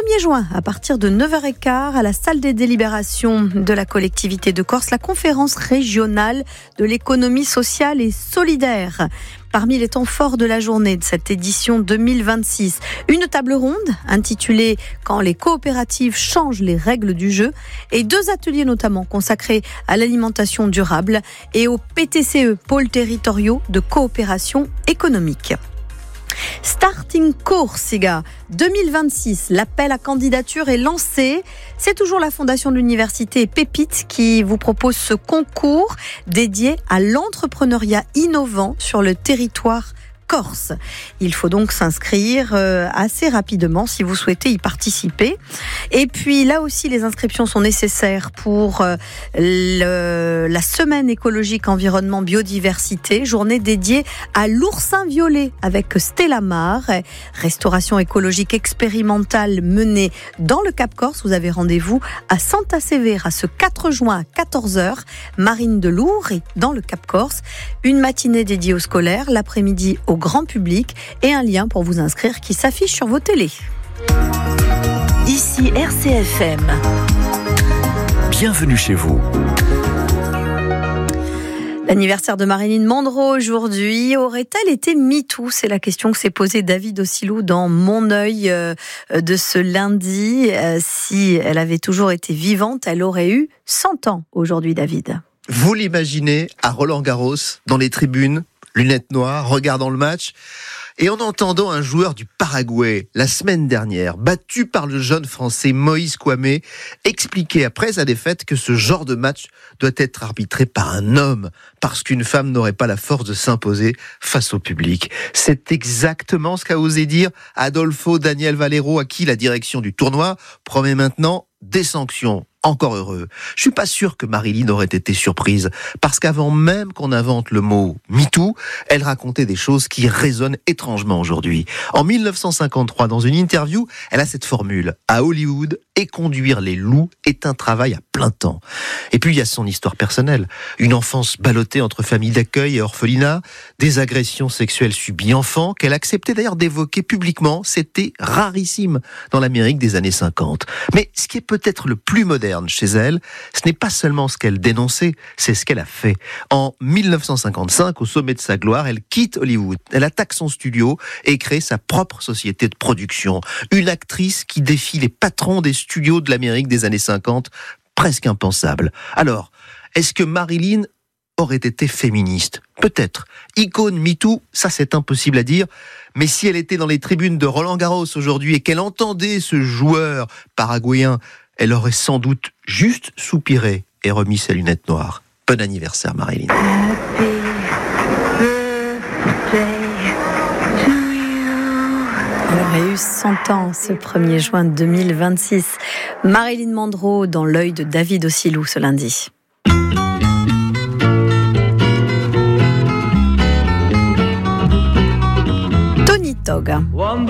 1er juin, à partir de 9h15, à la salle des délibérations de la collectivité de Corse, la conférence régionale de l'économie sociale et solidaire. Parmi les temps forts de la journée de cette édition 2026, une table ronde intitulée « Quand les coopératives changent les règles du jeu » et 2 ateliers notamment consacrés à l'alimentation durable et aux PTCE, pôles territoriaux de coopération économique. Starting Corsica 2026, l'appel à candidature est lancé. C'est toujours la Fondation de l'Université Pépite qui vous propose ce concours dédié à l'entrepreneuriat innovant sur le territoire corse. Il faut donc s'inscrire assez rapidement si vous souhaitez y participer. Et puis là aussi, les inscriptions sont nécessaires pour la semaine écologique environnement biodiversité, journée dédiée à l'oursin violet avec Stella Mar, restauration écologique expérimentale menée dans le Cap Corse. Vous avez rendez-vous à Santa Severa ce 4 juin à 14h, Marine de Lourdes dans le Cap Corse. Une matinée dédiée aux scolaires, l'après-midi au grand public et un lien pour vous inscrire qui s'affiche sur vos télés. Ici RCFM. Bienvenue chez vous. L'anniversaire de Marilyn Monroe aujourd'hui, aurait-elle été MeToo ? C'est la question que s'est posée David Ossilou dans Mon œil de ce lundi. Si elle avait toujours été vivante, elle aurait eu 100 ans aujourd'hui, David. Vous l'imaginez à Roland-Garros, dans les tribunes, lunettes noires, regardant le match, et en entendant un joueur du Paraguay, la semaine dernière, battu par le jeune Français Moïse Kouamé, expliquer après sa défaite que ce genre de match doit être arbitré par un homme, parce qu'une femme n'aurait pas la force de s'imposer face au public. C'est exactement ce qu'a osé dire Adolfo Daniel Valero, à qui la direction du tournoi promet maintenant des sanctions. Encore heureux. Je suis pas sûr que Marilyn aurait été surprise, parce qu'avant même qu'on invente le mot MeToo, elle racontait des choses qui résonnent étrangement aujourd'hui. En 1953, dans une interview, elle a cette formule. À Hollywood, conduire les loups est un travail à plein temps. Et puis il y a son histoire personnelle. Une enfance ballottée entre famille d'accueil et orphelinat, des agressions sexuelles subies enfant, qu'elle acceptait d'ailleurs d'évoquer publiquement. C'était rarissime dans l'Amérique des années 50. Mais ce qui est peut-être le plus moderne chez elle, ce n'est pas seulement ce qu'elle dénonçait, c'est ce qu'elle a fait. En 1955, au sommet de sa gloire, elle quitte Hollywood. Elle attaque son studio et crée sa propre société de production. Une actrice qui défie les patrons des studios de l'Amérique des années 50, presque impensable. Alors, est-ce que Marilyn aurait été féministe ? Peut-être. Icône MeToo, ça c'est impossible à dire. Mais si elle était dans les tribunes de Roland-Garros aujourd'hui et qu'elle entendait ce joueur paraguayen, elle aurait sans doute juste soupiré et remis ses lunettes noires. Bon anniversaire, Marilyn. Elle aurait eu 100 ans ce 1er juin 2026. Marilyn Monroe dans l'œil de David Ossilou ce lundi. Tony Tog.